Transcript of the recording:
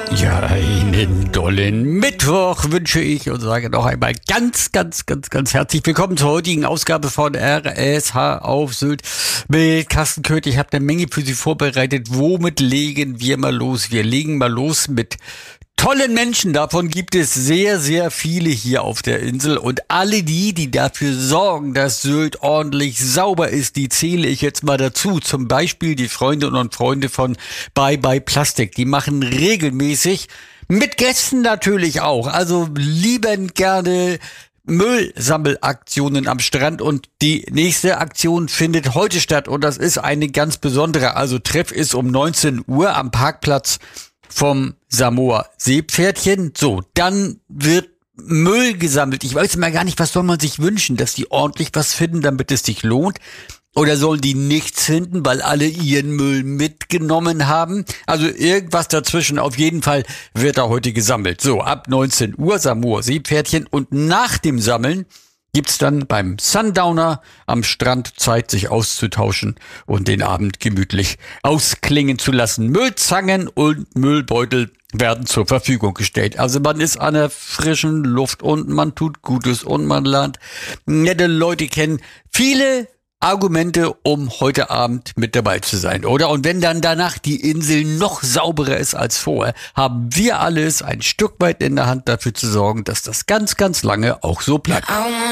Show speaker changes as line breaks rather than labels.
Ja, einen dollen Mittwoch wünsche ich und sage noch einmal ganz herzlich willkommen zur heutigen Ausgabe von RSH auf Sylt mit Carsten Köth. Ich habe eine Menge für Sie vorbereitet. Womit legen wir mal los? Wir legen mal los mit tollen Menschen. Davon gibt es sehr viele hier auf der Insel. Und alle die dafür sorgen, dass Sylt ordentlich sauber ist, die zähle ich jetzt mal dazu. Zum Beispiel die Freundinnen und Freunde von Bye Bye Plastik. Die machen regelmäßig, mit Gästen natürlich auch, also lieben gerne Müllsammelaktionen am Strand, und die nächste Aktion findet heute statt und das ist eine ganz besondere. Also Treff ist um 19 Uhr am Parkplatz vom Samoa Seepferdchen. So, dann wird Müll gesammelt. Ich weiß mal gar nicht, was soll man sich wünschen, dass die ordentlich was finden, damit es sich lohnt? Oder sollen die nichts finden, weil alle ihren Müll mitgenommen haben? Also irgendwas dazwischen. Auf jeden Fall wird da heute gesammelt. So, ab 19 Uhr Samoa Seepferdchen, und nach dem Sammeln gibt's dann beim Sundowner am Strand Zeit, sich auszutauschen und den Abend gemütlich ausklingen zu lassen. Müllzangen und Müllbeutel werden zur Verfügung gestellt. Also man ist an der frischen Luft und man tut Gutes und man lernt nette Leute kennen. Viele Argumente, um heute Abend mit dabei zu sein, oder? Und wenn dann danach die Insel noch sauberer ist als vorher, haben wir alles ein Stück weit in der Hand, dafür zu sorgen, dass das ganz lange auch so bleibt.